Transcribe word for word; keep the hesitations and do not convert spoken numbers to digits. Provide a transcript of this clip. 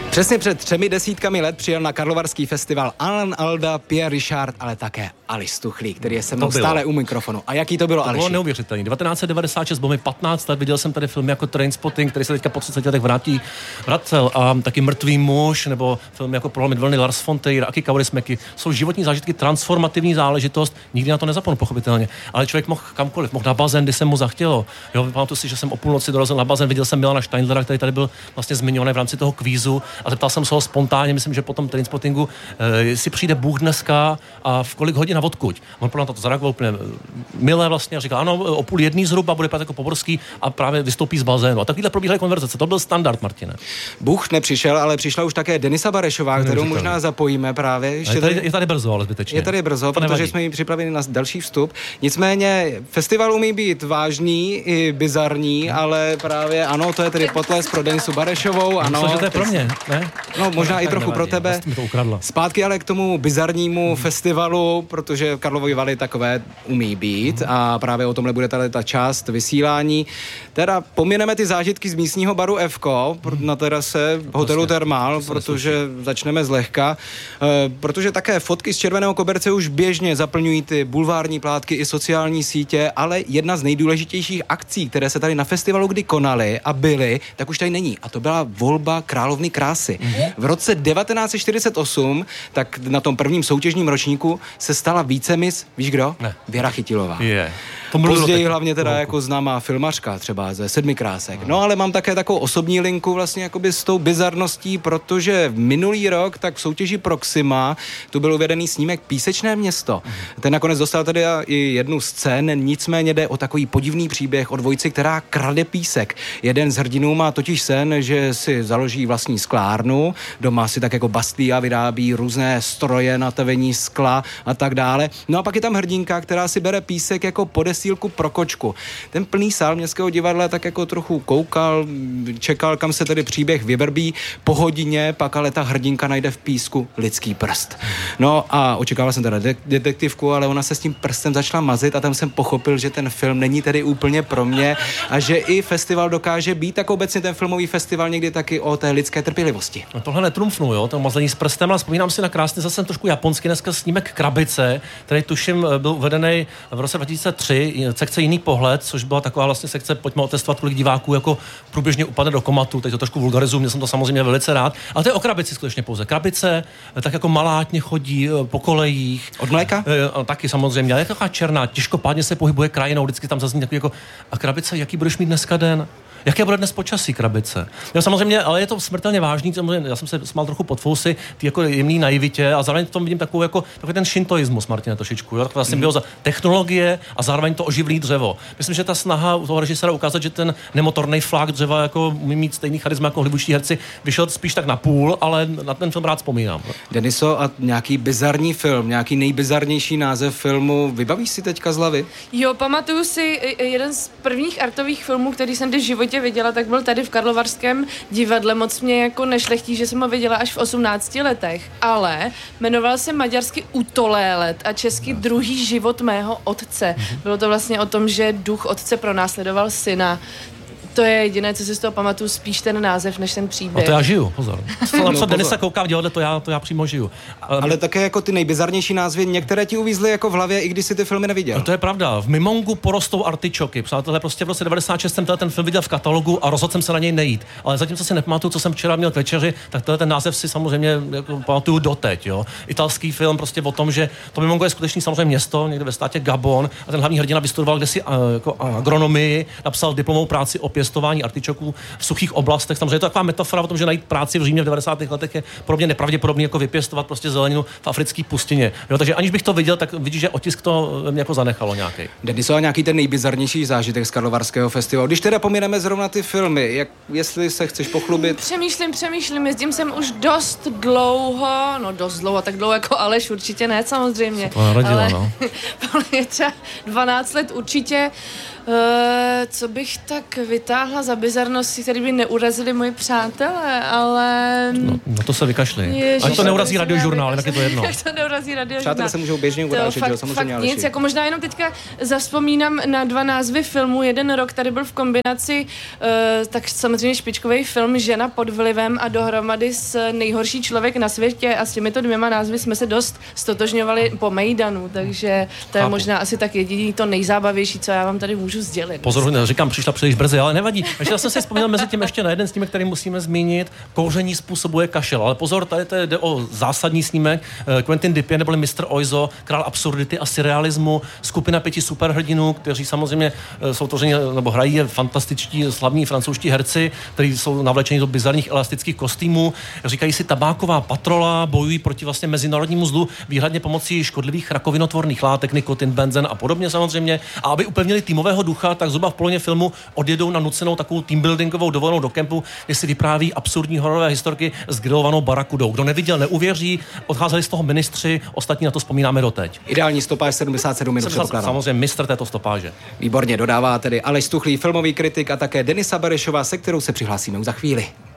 Přesně před třemi desítkami let přijel na karlovarský festival Alan Alda, Pierre Richard, ale také Aleš Tuchlík, který je se mnou stále u mikrofonu. A jaký to bylo, Aleši? To bylo neuvěřitelné. devatenáct set devadesát šest, bylo mi patnáct let, viděl jsem tady filmy jako Trainspotting, který se teďka po třiceti letech vrátí, vracel, a taky Mrtvý muž, nebo filmy jako Prolomit vlny Lars von Trier, Aki Kaurismäki. Jsou životní zážitky, transformativní záležitost, nikdy na to nezapomenu, pochopitelně. Ale člověk mohl kamkoliv, mohl na bazén, kdy se mu zachtělo. Jo, pamatuju si, že jsem o půlnoci dorazil na bazén, viděl jsem Milana Steindlera, který tady byl vlastně zmiňovaný v rámci toho kvízu, a zeptal jsem se ho spontánně, myslím, že po tom Trainspottingu, e, si přijde Bůh dneska a v kolik hodin a odkud. On na to zareagoval úplně milé vlastně a říkal, ano, o půl jedný zhruba bude jako Poborský a právě vystoupí z bazénu. A takovýhle probíhaly konverzace. To byl standard, Martine. Bůh nepřišel, ale přišla už také Denisa Barešová, kterou možná zapojíme právě. Ještě je, tady, je tady brzo, ale zbytečně. Je tady brzo, to protože nevadí. Jsme jí připravili na další vstup. Nicméně festival umí být vážný i bizarní, ale právě ano, to je tedy potlesk pro Denisu Barešovou. Ano, myslím, že to je pro mě, ne? No, možná no, i trochu nevadí, pro tebe. Zpátky ale k tomu bizarnímu hmm. festivalu, protože Karlovy Vary takové umí být hmm. a právě o tomhle bude tady ta část vysílání. Teda pomineme ty zážitky z místního baru F-ko hmm. na terase hotelu vlastně, Thermal, protože začneme zlehka, e, protože také fotky z Červeného koberce už běžně zaplňují ty bulvární plátky i sociální sítě, ale jedna z nejdůležitějších akcí, které se tady na festivalu kdy konaly a byly, tak už tady není. A to byla volba královny krásy. Hmm. V roce devatenáct set čtyřicet osm, tak na tom prvním soutěžním ročníku se stala vícemis, víš kdo? Ne. Věra Chytilová. Yeah. Později hlavně teda jako známá filmařka třeba ze Sedmi krásek. No ale mám také takovou osobní linku vlastně jakoby s tou bizarností, protože minulý rok tak v soutěži Proxima tu byl uvedený snímek Písečné město. Ten nakonec dostal tedy i jednu z cen, nicméně jde o takový podivný příběh o dvojici, která krade písek. Jeden z hrdinů má totiž sen, že si založí vlastní sklárnu, doma si tak jako bastlí a vyrábí různé stroje na tavení skla a tak dále. No a pak je tam hrdinka, která si bere písek jako podesílku pro kočku. Ten plný sál Městského divadla tak jako trochu koukal, čekal, kam se tedy příběh vyvrbí. Po hodině pak ale ta hrdinka najde v písku lidský prst. No a očekával jsem teda de- detektivku, ale ona se s tím prstem začala mazit a tam jsem pochopil, že ten film není tedy úplně pro mě a že i festival dokáže být, tak obecně ten filmový festival někdy taky o té lidské trpělivosti. No tohle netrumfnu, jo, to mazlení s prstem, ale vzpomínám si na krásný zase trošku japonský dneska snímek Krabice, který tuším byl uvedený v roce dva tisíce tři, sekce Jiný pohled, což byla taková vlastně sekce, pojďme otestovat, kolik diváků jako průběžně upadne do komatu, teď to trošku vulgarizuju, měl jsem to samozřejmě velice rád, ale to je o krabici skutečně pouze. Krabice tak jako malátně chodí po kolejích. Od mléka? E, taky samozřejmě, ale je taková černá, těžkopádně se pohybuje krajinou, vždycky tam zazní takový jako, a krabice, jaký budeš mít dneska den? Jaké bude dnes počasí, Krabice? Jo, samozřejmě, ale je to smrtelně vážný, samozřejmě, já jsem se smál trochu pod fousy, ty jako jemný naivitě a zároveň v tom vidím takovou jako takový ten šintoismus, Martine, trošičku, jo, taková symbioza technologie a zároveň to oživlý dřevo. Myslím, že ta snaha u toho režiséra ukázat, že ten nemotorný flák dřeva jako umí mít stejný charisma jako hollywoodští herci, vyšel spíš tak na půl, ale na ten film rád vzpomínám. Deniso, a nějaký bizarní film, nějaký nejbizarnější název filmu, vybavíš si teďka z hlavy? Jo, pamatuju si jeden z prvních artových filmů, který jsem v životě viděla, tak byl tady v Karlovarském divadle. Moc mě jako nešlechtí, že jsem ho viděla až v osmnácti letech, ale jmenoval se maďarsky Utolélet a česky Druhý život mého otce. Bylo to vlastně o tom, že duch otce pronásledoval syna. To je jediné, co si z toho pamatuju, spíš ten název, než ten příběh. A to já žiju, pozor. No, co Denisa kouká v divadle, to já, to já přímo žiju. Ale, ale také jako ty nejbizarnější názvy, některé ti uvízly jako v hlavě, i když si ty filmy neviděl. No to je pravda. V Mimongu porostou artičoky. Přátelé, prostě v roce devadesát šest jsem ten film viděl v katalogu a rozhodl jsem se na něj nejít. Ale zatímco si nepamatuju, co jsem včera měl k večeři, tak tenhle ten název si samozřejmě jako pamatuju doteď, jo. Italský film prostě o tom, že to Mimongo je skutečný samozřejmě město, někde ve státě Gabon, a ten hlavní hrdina vystudoval kdesi jako agronomii, napsal diplomovou práci o pěstování artičoků v suchých oblastech. Samozřejmě je to taková metafora o tom, že najít práci v Římě v devadesátých letech je pro mě nepravděpodobný jako vypěstovat prostě zeleninu v africké pustině. Jo, takže aniž bych to viděl, tak vidíš, že otisk to mě jako zanechalo nějaký. Deniso, a nějaký ten nejbizarnější zážitek z Karlovarského festivalu. Když teda pomineme zrovna ty filmy, jak, jestli se chceš pochlubit? Přemýšlím, přemýšlím, jezdím sem už dost dlouho, no dost dlouho, tak dlouho jako Aleš určitě ne, samozřejmě. Se to narodilo, ale no. je třeba dvanáct let určitě. Uh, co bych tak vytáhla za bizarnosti, které by neurazily moji přátelé, ale... No, no to se vykašli. Ať to neurazí radiožurnál, tak je to jedno. Ať to neurazí radiožurnál. Přátelé se můžou běžně urážet, že jo, samozřejmě. Fakt nic, jako možná jenom teďka zavzpomínám na dva názvy filmů. Jeden rok tady byl v kombinaci, uh, tak samozřejmě špičkový film Žena pod vlivem a dohromady s Nejhorší člověk na světě a s těmito dvěma názvy jsme se dost stotožňovali po Mejdanu, takže to je Chápu. možná asi tak jediný to nejzábavější, co já vám tady můžu sdělit. Pozor, říkám, přišla příliš brzy, ale nevadí. Takže já jsem si vzpomněl mezi tím ještě na jeden snímek, který musíme zmínit. Kouření způsobuje kašel. Ale pozor, tady to jde o zásadní snímek. Quentin Dupieux neboli mistr Oizo, král absurdity a surrealismu, skupina pěti superhrdinů, kteří samozřejmě jsou tvořeni nebo hrají fantastičtí slavní francouzští herci, kteří jsou navlečeni do bizarních elastických kostýmů. Říkají si tabáková patrola, bojují proti vlastně mezinárodnímu zlu výhradně pomocí škodlivých rakovinotvorných látek, nikotin, benzen a podobně samozřejmě. A aby upevnili týmového ducha, tak zhruba v polovině filmu odjedou na nucenou takovou teambuildingovou dovolenou do kempu, kde si vypráví absurdní hororové historky s grilovanou barakudou. Kdo neviděl, neuvěří, odcházeli z toho ministři, ostatní na to vzpomínáme doteď. Ideální stopáž sedmdesát sedm minut. Samozřejmě mistr této stopáže. Výborně dodává tedy Aleš Stuchlý, filmový kritik a také Denisa Berešová, se kterou se přihlásíme už za chvíli.